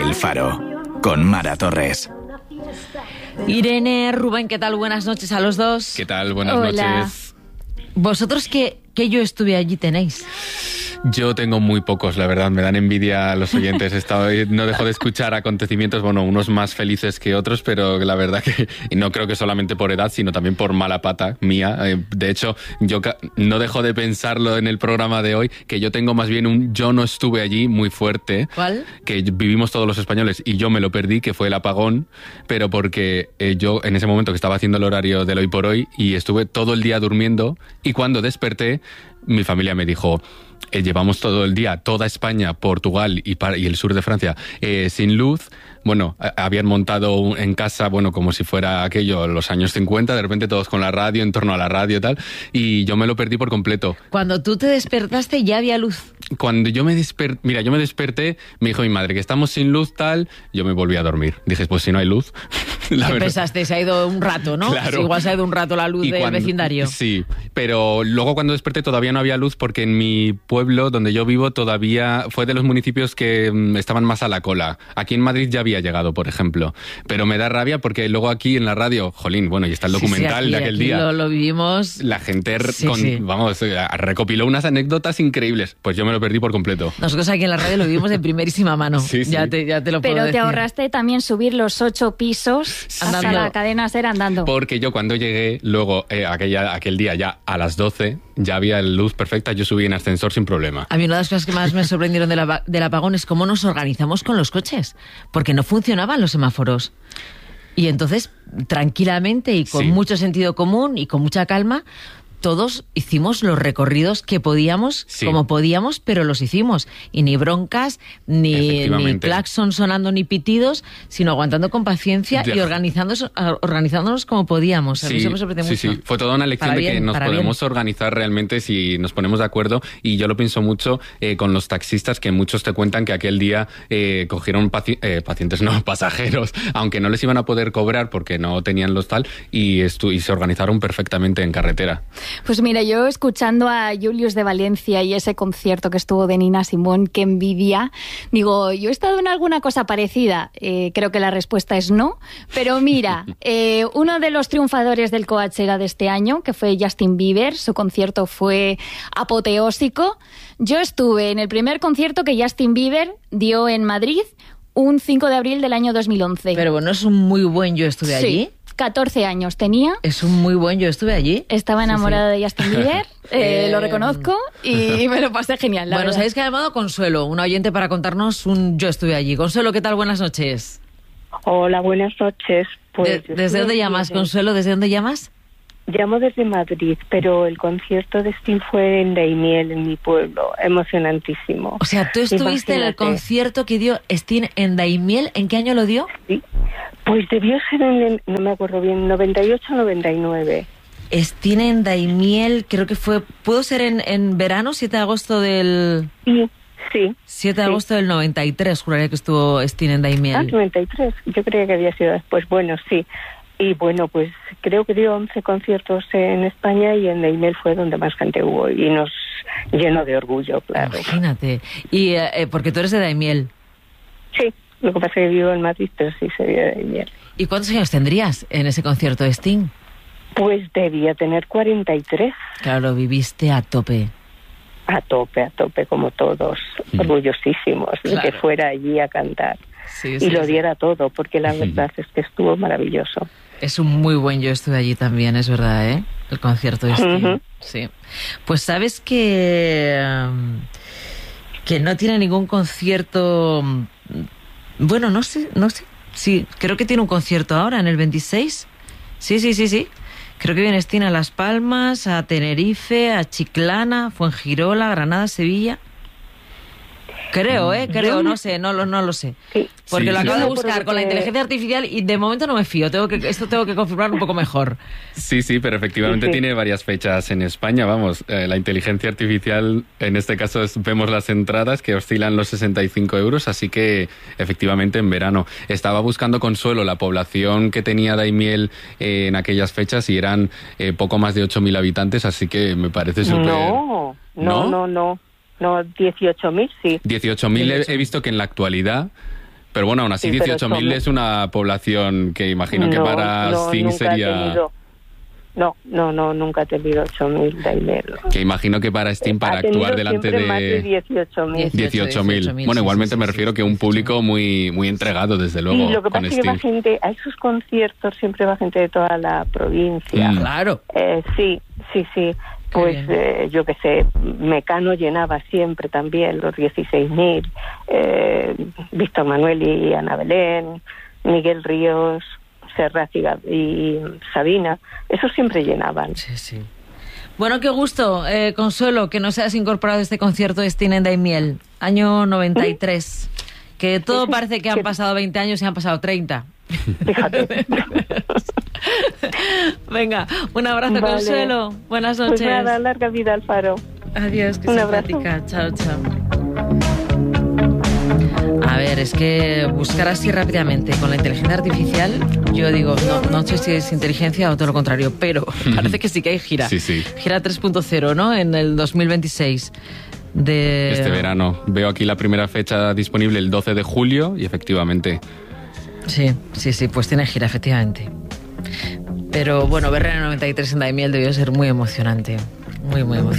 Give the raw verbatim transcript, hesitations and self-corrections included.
El Faro, con Mara Torres. Irene, Rubén, ¿qué tal? Buenas noches a los dos. ¿Qué tal? Buenas Hola. noches. ¿Vosotros qué, qué yo estuve allí tenéis? Yo tengo muy pocos, la verdad, me dan envidia a los oyentes. He estado, no dejo de escuchar acontecimientos, bueno, unos más felices que otros, pero la verdad que y no creo que solamente por edad, sino también por mala pata mía. De hecho, yo no dejo de pensarlo en el programa de hoy, que yo tengo más bien un yo no estuve allí muy fuerte. ¿Cuál? Que vivimos todos los españoles y yo me lo perdí, que fue el apagón, pero porque eh, yo en ese momento que estaba haciendo el horario del hoy por hoy y estuve todo el día durmiendo y cuando desperté, mi familia me dijo... Eh, llevamos todo el día, toda España, Portugal y, para, y el sur de Francia eh, sin luz. Bueno, a, habían montado un, en casa, bueno, como si fuera aquello, los años cincuenta, de repente todos con la radio, en torno a la radio y tal, y yo me lo perdí por completo. Cuando tú te despertaste ya había luz. Cuando yo me desperté, mira, yo me desperté, me dijo mi madre que estamos sin luz tal, yo me volví a dormir. Dije, pues si no hay luz... La ¿Qué pensaste? Se ha ido un rato, ¿no? Claro. Sí, igual se ha ido un rato la luz y del cuando, vecindario. Sí, pero luego cuando desperté todavía no había luz porque en mi pueblo, donde yo vivo, todavía fue de los municipios que mm, estaban más a la cola. Aquí en Madrid ya había llegado, por ejemplo. Pero me da rabia porque luego aquí en la radio, jolín, bueno, y está el documental sí, sí, aquí, de aquel aquí día. Lo, lo vivimos. La gente, sí, con, sí. vamos, recopiló unas anécdotas increíbles. Pues yo me lo perdí por completo. Nosotros aquí en la radio lo vivimos de primerísima mano. Sí, sí. Ya, te, ya te lo puedo Pero decir. te ahorraste también subir los ocho pisos Andando. hasta la cadena SER andando. Porque yo cuando llegué, luego eh, aquella, aquel día ya a las doce, ya había luz perfecta, yo subí en ascensor sin problema. A mí una de las cosas que más me sorprendieron de la, del apagón es cómo nos organizamos con los coches, porque no funcionaban los semáforos. Y entonces, tranquilamente y con Sí. mucho sentido común y con mucha calma, todos hicimos los recorridos que podíamos, Sí. como podíamos, pero los hicimos. Y ni broncas, ni, ni claxon sonando, ni pitidos, sino aguantando con paciencia De... y organizándonos, organizándonos como podíamos. A mí Sí, eso me sorprende sí, mucho. sí. Fue toda una lección Para de que bien, nos para podemos bien. organizar realmente si nos ponemos de acuerdo. Y yo lo pienso mucho eh, con los taxistas, que muchos te cuentan que aquel día eh, cogieron paci eh, pacientes, no, pasajeros, aunque no les iban a poder cobrar porque no tenían los tal, y, y se organizaron perfectamente en carretera. Pues mira, yo escuchando a Julius de Valencia y ese concierto que estuvo de Nina Simone, qué envidia, digo, ¿yo he estado en alguna cosa parecida? Eh, creo que la respuesta es no, pero mira, eh, uno de los triunfadores del Coachella de este año, que fue Justin Bieber, su concierto fue apoteósico. Yo estuve en el primer concierto que Justin Bieber dio en Madrid, un cinco de abril del año dos mil once. Pero bueno, es un muy buen yo estuve sí. allí. catorce años tenía. Es un muy buen yo estuve allí. Estaba enamorada sí, sí. de Justin Bieber, eh, eh, lo reconozco, y me lo pasé genial. La bueno, verdad. sabéis que ha llamado Consuelo, una oyente, para contarnos un yo estuve allí. Consuelo, ¿qué tal? Buenas noches. Hola, buenas noches. Pues de, ¿Desde dónde llamas, desde... Consuelo? ¿Desde dónde llamas? Llamo desde Madrid, pero el concierto de Sting fue en Daimiel, en mi pueblo. Emocionantísimo. O sea, ¿tú estuviste Imagínate. en el concierto que dio Sting en Daimiel? ¿En qué año lo dio? Sí. Pues debió ser en, el, no me acuerdo bien, noventa y ocho noventa y nueve. Sting en Daimiel, creo que fue, ¿pudo ser en, en verano, siete de agosto del...? Sí, sí. siete de sí. agosto del noventa y tres, juraría que estuvo Sting en Daimiel. Ah, noventa y tres, yo creía que había sido después. Bueno, sí. Y bueno, pues creo que dio once conciertos en España y en Daimiel fue donde más gente hubo y nos llenó de orgullo, claro. Imagínate. Y eh, porque tú eres de Daimiel. Sí. Lo que pasa es que vivo en Madrid, pero sí se vive de miel. ¿Y cuántos años tendrías en ese concierto de Sting? Pues debía tener cuarenta y tres. Claro, lo viviste a tope. A tope, a tope, como todos. Mm. Orgullosísimos claro. de que fuera allí a cantar. Sí, y sí, lo sí. diera todo, porque la verdad es que estuvo maravilloso. Es un muy buen yo estuve allí también, es verdad, ¿eh? El concierto de Sting. Uh-huh. Sí. Pues sabes que... Um, que no tiene ningún concierto... Bueno, no sé, no sé. Sí, creo que tiene un concierto ahora, en el veintiséis. Sí, sí, sí, sí. Creo que viene Sting a Las Palmas, a Tenerife, a Chiclana, Fuengirola, Granada, Sevilla. Creo, ¿eh? Creo, no sé, no lo, no lo sé. Sí. Porque sí, lo sí, acabo sí. de buscar con la inteligencia artificial y de momento no me fío. Tengo que, esto tengo que confirmar un poco mejor. Sí, sí, pero efectivamente sí, sí. tiene varias fechas en España. Vamos, eh, la inteligencia artificial, en este caso es, vemos las entradas que oscilan los sesenta y cinco euros, así que efectivamente en verano. Estaba buscando Consuelo la población que tenía Daimiel eh, en aquellas fechas y eran eh, poco más de ocho mil habitantes, así que me parece súper... No, no, no, no. No, dieciocho mil, sí. dieciocho mil he, he visto que en la actualidad, Pero bueno, aún así Sí, pero dieciocho mil somos- es una población que imagino que No, para no, Sting nunca ha sería... tenido- No, no, no, nunca ha tenido ocho mil Daimiel. Que imagino que para Sting, para Ha tenido actuar delante siempre más de de dieciocho mil. dieciocho mil. dieciocho mil, Bueno, sí, igualmente sí, me sí, refiero sí, que un dieciocho público muy, muy entregado, desde luego, Sí, lo que con pasa es que va Sting. gente, a esos conciertos siempre va gente de toda la provincia. Mm. Claro. Eh, sí, sí, sí. Qué Pues bien. eh, yo qué sé, Mecano llenaba siempre también los dieciséis mil, eh, Víctor Manuel y Ana Belén, Miguel Ríos, Serrat y, Gab- y Sabina, esos siempre llenaban. Sí, sí. Bueno, qué gusto, eh, Consuelo, que nos hayas incorporado a este concierto de Sting en Daimiel, año noventa y tres. Que todo Sí, parece que han que- pasado veinte años y han pasado treinta. Fíjate. Venga, un abrazo, Vale. Consuelo. Buenas Pues noches. nada, larga vida al Faro. Adiós, qué Un abrazo. simpática. Chao, chao. A ver, es que buscar así rápidamente con la inteligencia artificial, yo digo, no, no sé si es inteligencia o todo lo contrario, pero parece que sí que hay gira. Sí, sí. Gira tres punto cero, ¿no? En el dos mil veintiséis. De... Este verano. Veo aquí la primera fecha disponible el doce de julio y efectivamente... Sí, sí, sí, pues tiene gira, efectivamente. Pero bueno, verla en el noventa y tres en Daimiel debió ser muy emocionante. Muy, muy emocionante.